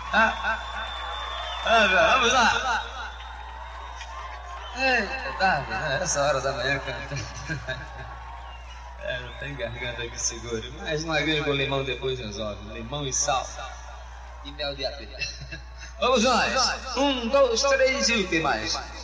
Vamos lá. Eita, tá, essa hora da manhã cantando. Não tem garganta que segure. Mais uma grande com limão depois resolve. Limão e sal. E mel de abelha. Vamos nós. 1, 2, 3 e o que mais?